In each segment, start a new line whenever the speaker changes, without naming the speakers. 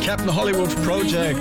Captain Hollywood Project.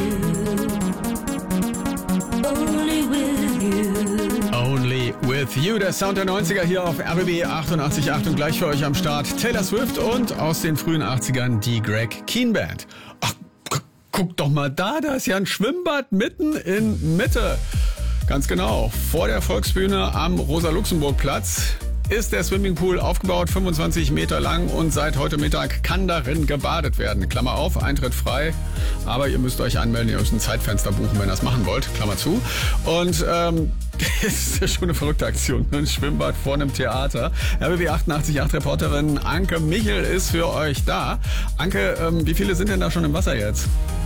Only with you, der Sound der 90er hier auf RBB 88.8 und gleich für euch am Start Taylor Swift und aus den frühen 80ern die Greg Kihn Band. Ach, guck doch mal da ist ja ein Schwimmbad mitten in Mitte. Ganz genau, vor der Volksbühne am Rosa-Luxemburg-Platz ist der Swimmingpool aufgebaut, 25 Meter lang und seit heute Mittag kann darin gebadet werden. Klammer auf, Eintritt frei, aber ihr müsst euch anmelden, ihr müsst ein Zeitfenster buchen, wenn ihr das machen wollt, Klammer zu. Und das ist ja schon eine verrückte Aktion, ein Schwimmbad vor einem Theater. RBB 88.8 Reporterin Anke Michel ist für euch da. Anke, wie viele sind denn da schon im Wasser jetzt?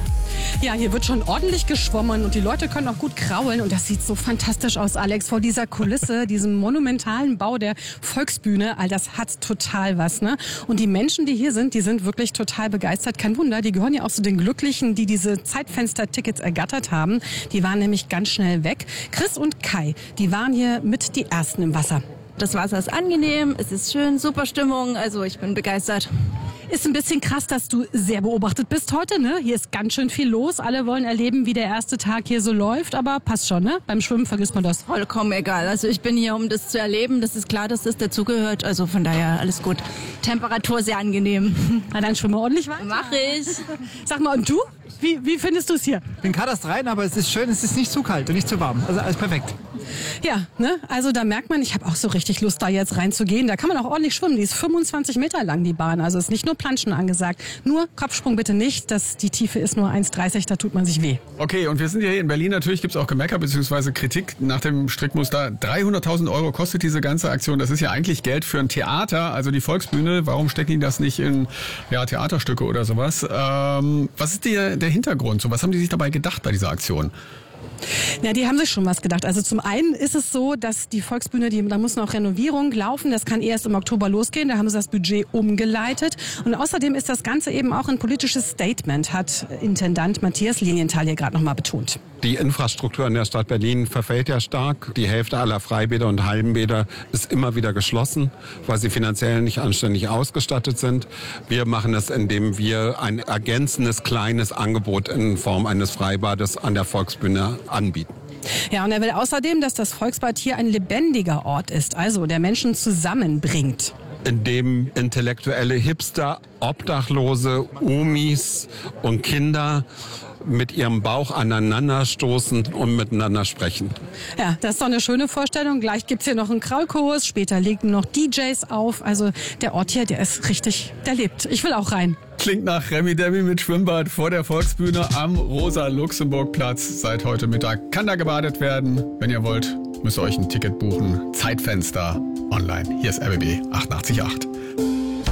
Ja, hier wird schon ordentlich geschwommen und die Leute können auch gut kraulen und das sieht so fantastisch aus, Alex, vor dieser Kulisse, diesem monumentalen Bau der Volksbühne. All das hat total was, ne? Und die Menschen, die hier sind, die sind wirklich total begeistert. Kein Wunder, die gehören ja auch zu den Glücklichen, die diese Zeitfenster-Tickets ergattert haben. Die waren nämlich ganz schnell weg. Chris und Kai, die waren hier mit die Ersten im Wasser.
Das Wasser ist angenehm, es ist schön, super Stimmung, also ich bin begeistert.
Ist ein bisschen krass, dass du sehr beobachtet bist heute, ne? Hier ist ganz schön viel los. Alle wollen erleben, wie der erste Tag hier so läuft, aber passt schon, ne? Beim Schwimmen vergisst man das.
Vollkommen egal. Also ich bin hier, um das zu erleben. Das ist klar, dass das dazugehört. Also von daher alles gut. Temperatur sehr angenehm.
Na, dann schwimme ordentlich weiter.
Mach ich.
Sag mal, und du? Wie findest du es hier?
Ich bin kadastrein, aber es ist schön, es ist nicht zu kalt und nicht zu warm. Also alles perfekt.
Ja, ne? Also da merkt man, ich habe auch so richtig Lust, da jetzt reinzugehen. Da kann man auch ordentlich schwimmen. Die ist 25 Meter lang, die Bahn. Also ist nicht nur Planschen angesagt. Nur Kopfsprung bitte nicht. Die Tiefe ist nur 1,30, da tut man sich weh.
Okay, und wir sind ja hier in Berlin. Natürlich gibt es auch Gemecker bzw. Kritik nach dem Strickmuster. 300.000 Euro kostet diese ganze Aktion. Das ist ja eigentlich Geld für ein Theater, also die Volksbühne. Warum stecken die das nicht in Theaterstücke oder sowas? Was ist der Hintergrund? So, was haben die sich dabei gedacht bei dieser Aktion?
Ja, die haben sich schon was gedacht. Also zum einen ist es so, dass die Volksbühne, da muss noch Renovierung laufen. Das kann erst im Oktober losgehen. Da haben sie das Budget umgeleitet. Und außerdem ist das Ganze eben auch ein politisches Statement, hat Intendant Matthias Lilienthal hier gerade nochmal betont.
Die Infrastruktur in der Stadt Berlin verfällt ja stark. Die Hälfte aller Freibäder und Hallenbäder ist immer wieder geschlossen, weil sie finanziell nicht anständig ausgestattet sind. Wir machen es, indem wir ein ergänzendes kleines Angebot in Form eines Freibades an der Volksbühne anbieten.
Ja, und er will außerdem, dass das Volksbad hier ein lebendiger Ort ist, also der Menschen zusammenbringt.
In dem intellektuelle Hipster, Obdachlose, Omis und Kinder mit ihrem Bauch aneinander stoßen und miteinander sprechen.
Ja, das ist doch eine schöne Vorstellung. Gleich gibt's hier noch einen Kraulkurs, später legen noch DJs auf. Also der Ort hier, der ist richtig, der lebt. Ich will auch rein.
Klingt nach Remi Demi mit Schwimmbad vor der Volksbühne am Rosa-Luxemburg-Platz. Seit heute Mittag kann da gebadet werden. Wenn ihr wollt, müsst ihr euch ein Ticket buchen. Zeitfenster online. Hier ist RBB 88.8.